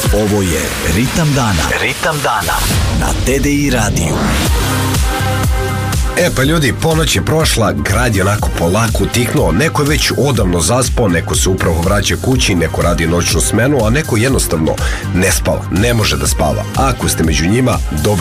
Ovo je Ritam dana. Ritam dana na TDI radiju. Pa ljudi, ponoć je prošla, grad je onako polako utiknuo, neko je već odavno zaspao, neko se upravo vraća kući, neko radi noćnu smenu, a neko jednostavno ne spava, ne može da spava. Ako ste među njima,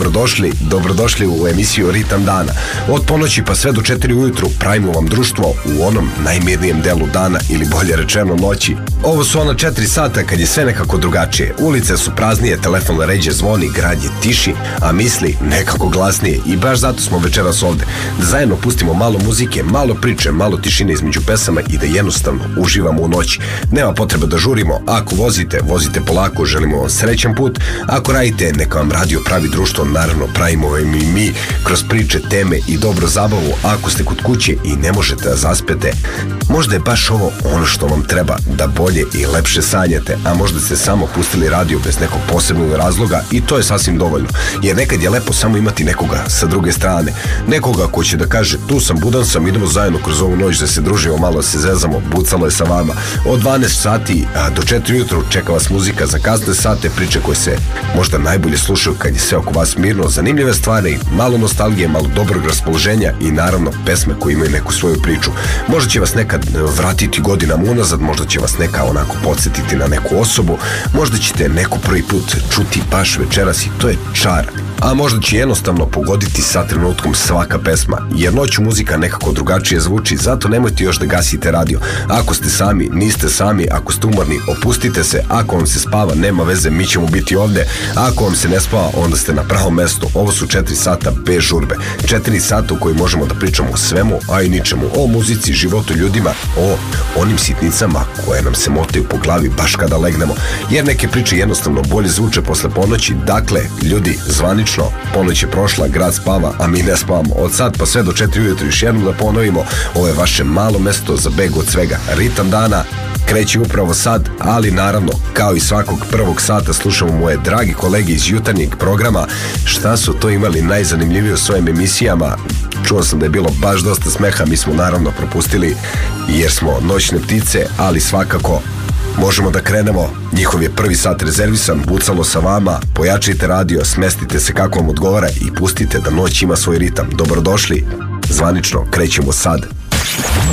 dobrodošli u emisiju Ritam dana. Od ponoći pa sve do 4 ujutru pravimo vam društvo u onom najmirnijem delu dana, ili bolje rečeno noći. Ovo su ona 4 sata kad je sve nekako drugačije. Ulice su praznije, telefon ređe zvoni, grad je tiši, a misli nekako glasnije, i baš zato smo večeras ovde. Da zajedno pustimo malo muzike, malo priče, malo tišine između pesama i da jednostavno uživamo u noći. Nema potrebe da žurimo. Ako vozite polako, želimo vam srećan put. Ako radite, neka vam radio pravi društvo, naravno pravimo vam i mi kroz priče, teme i dobro zabavu. Ako ste kod kuće i ne možete da zaspete, možda je baš ovo ono što vam treba da bolje i lepše sanjate, a možda ste samo pustili radio bez nekog posebnog razloga i to je sasvim dovoljno. Jer nekad je lepo samo imati nekoga sa druge strane, nekoga ko će da kaže tu sam, budan sam, idemo zajedno kroz ovu noć da se družimo, malo se zezamo, bucalo je sa vama. Od 12 sati do 4 ujutru čeka vas muzika za kasne sate, priče koje se možda najbolje slušaju kad je sve oko vas mirno, zanimljive stvari, malo nostalgije, malo dobrog raspoloženja i naravno pesme koje imaju neku svoju priču. Možda će vas nekad vratiti godinama unazad, možda će vas neka onako podsjetiti na neku osobu, možda ćete neku prvi put čuti baš večeras i to je čar. A možda će jednostavno pogoditi sa trenutkom svaka pesma, jer noću muzika nekako drugačije zvuči, zato nemojte još da gasite radio. Ako ste sami, niste sami, ako ste umorni, opustite se, ako vam se spava, nema veze, mi ćemo biti ovde, ako vam se ne spava, onda ste na pravom mestu. Ovo su 4 sata bez žurbe, 4 sata u koji možemo da pričamo o svemu, a i ničemu, o muzici, životu, ljudima, o onim sitnicama koje nam se motaju po glavi baš kada legnemo, jer neke priče jednostavno bolje zvuče posle ponoći. Dakle, ljudi, zvanično, ponoć je prošla, grad spava, a mi ne spavamo. Od sad pa sve do 4 ujutru, još jednom da ponovimo, ovo je vaše malo mesto za beg od svega. Ritam dana kreće upravo sad, ali naravno, kao i svakog prvog sata, slušamo moje dragi kolege iz jutarnjeg programa, šta su to imali najzanimljivije u svojim emisijama. Čuo sam da je bilo baš dosta smeha, mi smo naravno propustili jer smo noćne ptice, ali svakako možemo da krenemo. Njihov je prvi sat rezervisan, bucalo sa vama, pojačajte radio, smestite se kako vam odgovara i pustite da noć ima svoj ritam. Dobrodošli, zvanično krećemo sad.